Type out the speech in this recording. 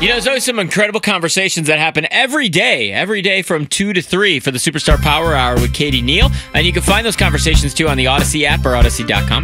You know, there's always some incredible conversations that happen every day from 2 to 3 for the Superstar Power Hour with Katie Neal. And you can find those conversations too on the Odyssey app or Odyssey.com.